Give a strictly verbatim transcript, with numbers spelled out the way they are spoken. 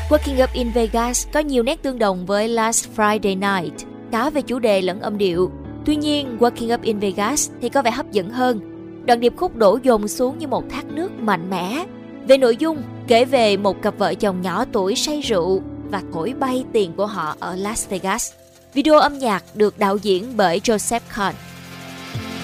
Waking Up in Vegas có nhiều nét tương đồng với Last Friday Night, cả về chủ đề lẫn âm điệu. Tuy nhiên, Waking Up in Vegas thì có vẻ hấp dẫn hơn. Đoạn điệp khúc đổ dồn xuống như một thác nước mạnh mẽ. Về nội dung, kể về một cặp vợ chồng nhỏ tuổi say rượu và thổi bay tiền của họ ở Las Vegas. Video âm nhạc được đạo diễn bởi Joseph Kahn.